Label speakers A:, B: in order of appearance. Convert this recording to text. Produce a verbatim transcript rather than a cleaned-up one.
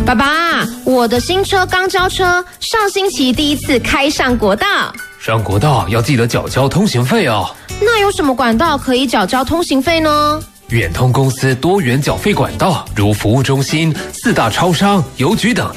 A: 爸爸，我的新车刚交车，上星期第一次开上国道。
B: 上国道要记得缴交通行费哦。
A: 那有什么管道可以缴交通行费呢？
B: 远通公司多元缴费管道，如服务中心、四大超商、邮局等，